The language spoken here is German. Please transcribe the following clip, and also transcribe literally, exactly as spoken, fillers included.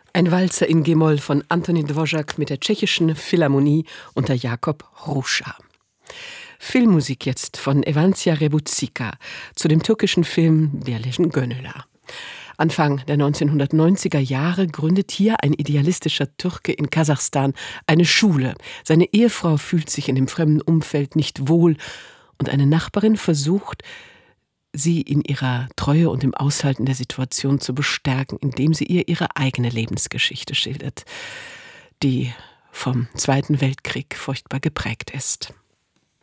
Ein Walzer in G-Moll von Antonín Dvořák mit der tschechischen Philharmonie unter Jakob Hruša. Filmmusik jetzt von Evancia Rebuzika zu dem türkischen Film Birleşen Gönüller. Anfang der neunzehnhundertneunziger Jahre gründet hier ein idealistischer Türke in Kasachstan eine Schule. Seine Ehefrau fühlt sich in dem fremden Umfeld nicht wohl und eine Nachbarin versucht, sie in ihrer Treue und im Aushalten der Situation zu bestärken, indem sie ihr ihre eigene Lebensgeschichte schildert, die vom Zweiten Weltkrieg furchtbar geprägt ist.